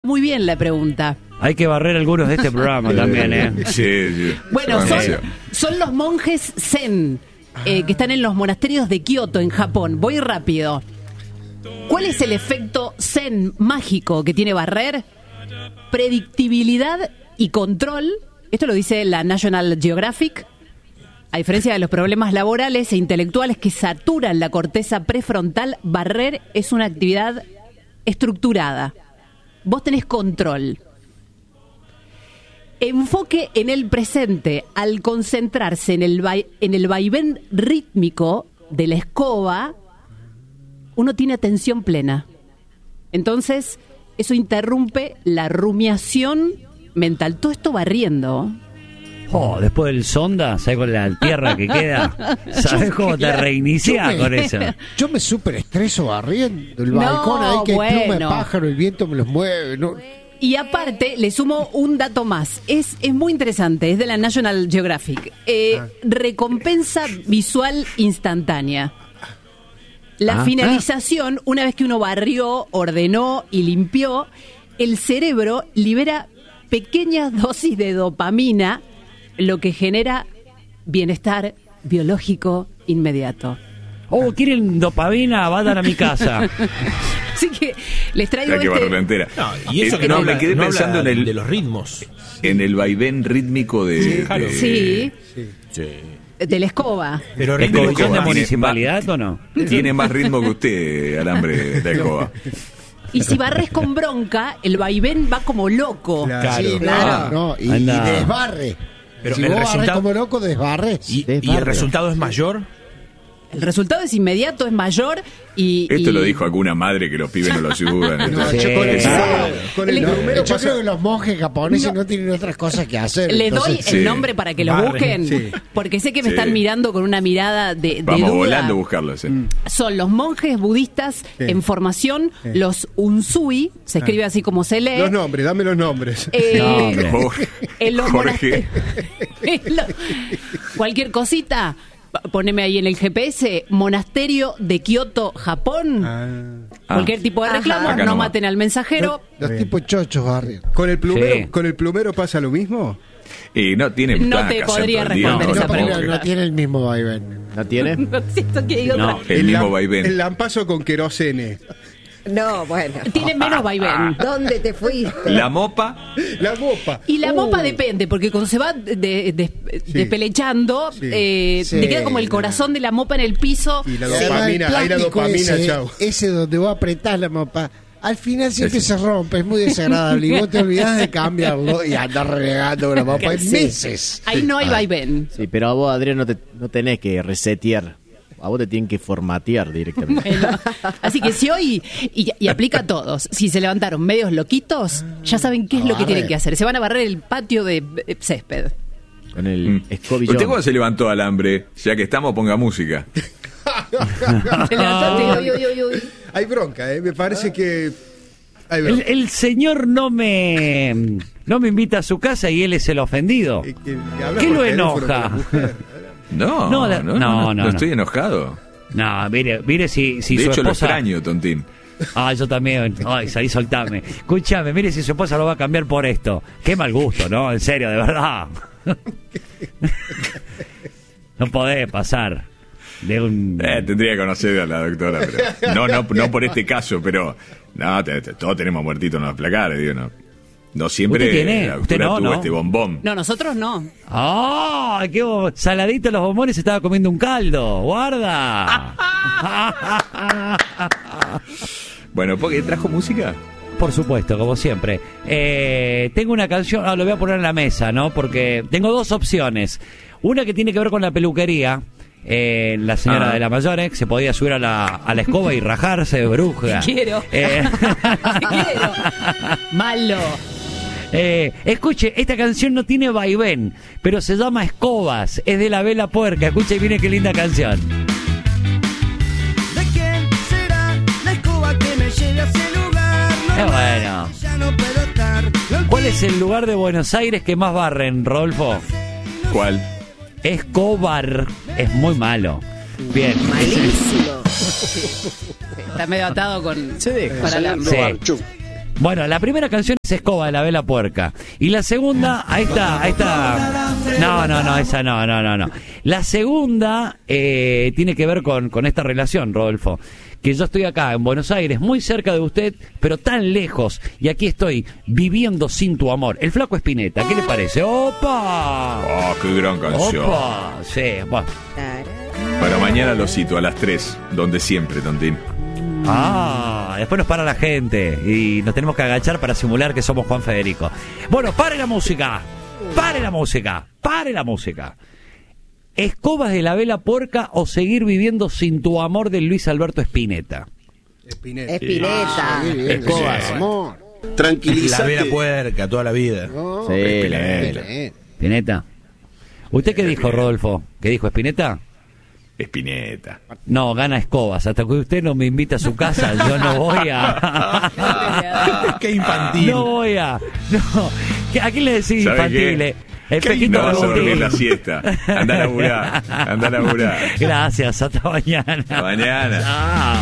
muy bien la pregunta. Hay que barrer algunos de este programa también, ¿eh? Sí. Bueno, son los monjes Zen, que están en los monasterios de Kioto, en Japón. Voy rápido. ¿Cuál es el efecto Zen mágico que tiene barrer? Predictibilidad y control. Esto lo dice la National Geographic. A diferencia de los problemas laborales e intelectuales que saturan la corteza prefrontal, barrer es una actividad estructurada. Vos tenés control. Enfoque en el presente. Al concentrarse en el vaivén rítmico de la escoba, uno tiene atención plena. Entonces, eso interrumpe la rumiación mental. Todo esto barriendo. Después del sonda, ¿sabes con la tierra que queda? ¿Sabes cómo te reiniciás con eso? Yo me súper estreso barriendo el balcón ahí que hay pluma de pájaro, el viento me los mueve. No. Y aparte, le sumo un dato más. Es muy interesante, es de la National Geographic. Recompensa visual instantánea. La finalización, una vez que uno barrió, ordenó y limpió, el cerebro libera pequeñas dosis de dopamina, lo que genera bienestar biológico inmediato. ¿Quieren dopamina? Vayan a mi casa. Así que les traigo Hay que barrerla entera. No, y eso que me quedé pensando en de los ritmos. En el vaivén rítmico de... Sí. De la escoba. Pero ¿Es ritmo comisión de municipalidad o no? Tiene más ritmo que usted, alambre de escoba. Y si barres con bronca, el vaivén va como loco. Claro. Sí, claro. No, y desbarre. Pero si el vos barres resultado, como loco, desbarres. ¿Y el resultado es mayor? El resultado es inmediato, es mayor y... Esto lo dijo alguna madre que los pibes no lo ayudan. No, Sí. con el plumero yo creo que los monjes japoneses no tienen otras cosas que hacer. Le entonces, doy el nombre para que lo Barren, busquen, sí. porque sé que me están mirando con una mirada de Vamos duda. volando a buscarlos. Son los monjes budistas en formación, los unsui, se escribe así como se lee. Los nombres, dame los nombres. En los Jorge. cualquier cosita, poneme ahí en el GPS, monasterio de Kioto, Japón. Cualquier tipo de reclamo, Acá no nomás. maten al mensajero. Los tipos chochos barriendo. ¿Con el plumero, Sí. con el plumero pasa lo mismo? Y no tiene No plan te que hacer podría todo el día, responder no, esa tampoco. pregunta. No tiene el mismo vaivén. ¿No tiene? No siento que diga No. otra. El mismo El vaivén. lampazo con querosene. No, bueno. Tiene menos vaivén. ¿Dónde te fuiste? La mopa. La mopa. Y la mopa depende, porque cuando se va despelechando, Sí. te queda como el corazón de la mopa en el piso. Y la Además, el dopamina, ahí la plástico dopamina, chau. ese donde vos apretás la mopa, al final siempre se rompe, es muy desagradable. Y vos te olvidás de cambiarlo y andás renegando con la mopa en Sí. meses. Ahí no hay vaivén. Sí, pero a vos, Adrián, no tenés que resetear. A vos te tienen que formatear directamente. Bueno, así que si hoy, y aplica a todos, si se levantaron medios loquitos, ya saben qué es lo que tienen que hacer. Se van a barrer el patio de césped. Con el escobillón. ¿Usted cuando se levantó alambre? Ya que estamos, ponga música. Se levantaste y- Uy, uy, uy, uy. Hay bronca, me parece que... Hay bronca. El señor no me invita a su casa y él es el ofendido. Que habla ¿Qué por lo teléfono enoja? con la mujer. No, estoy enojado. No, mire si De su hecho, lo esposa... extraño, tontín. Yo también. Ay, salí, soltame. Escúchame, mire si su esposa lo va a cambiar por esto. Qué mal gusto, ¿no? En serio, de verdad. No podés pasar de un... Tendría que conocer a la doctora, pero no por este caso, pero no, todos tenemos muertitos en los placares, digo, no siempre ¿Usted tiene? la ¿Usted doctora no, tuvo no? este bombón. No, nosotros no. ¡Qué saladito los bombones! Estaba comiendo un caldo. ¡Guarda! Bueno, ¿porque trajo música? Por supuesto, como siempre. Tengo una canción, lo voy a poner en la mesa, ¿no? Porque tengo dos opciones. Una que tiene que ver con la peluquería. La señora de la Mayorex se podía subir a la escoba y rajarse de bruja. Quiero. Quiero. Malo. Escuche, esta canción no tiene vaivén, pero se llama Escobas, es de la Vela Puerca. Escuche y mire qué linda canción. ¿De quién será la escoba que me lleve a ese lugar? Bueno. Ya no puedo estar. ¿Cuál es el lugar de Buenos Aires que más barren, Rodolfo? ¿Cuál? Escobar. Es muy malo. Bien. Malísimo. Está medio atado con alambre. Sí. Bueno, la primera canción es Escoba de la Vela Puerca. Y la segunda, ahí está. No, esa no. La segunda tiene que ver con esta relación, Rodolfo. Que yo estoy acá en Buenos Aires, muy cerca de usted, pero tan lejos. Y aquí estoy, viviendo sin tu amor. El Flaco Spinetta, ¿qué le parece? ¡Opa! Oh, qué gran canción. ¡Opa! Sí, bueno. Para mañana lo cito a las 3, donde siempre, Tontín. Después nos para la gente y nos tenemos que agachar para simular que somos Juan Federico. Bueno, pare la música. ¿Escobas de la Vela Puerca o seguir viviendo sin tu amor de Luis Alberto Spinetta? Spinetta. Escobas. Amor. La Vela Puerca, toda la vida. No, Sí, Spinetta. Spinetta. ¿Usted qué dijo, Rodolfo? ¿Qué dijo Spinetta? Spinetta. No, gana Escobas. Hasta que usted no me invita a su casa, yo no voy a... Qué infantil. No voy a... No. ¿A quién le decís ¿Sabe infantil? qué? Espejito No vas a dormir Agustín. la siesta. Anda a laburar. Gracias, hasta mañana. Hasta mañana. Chao.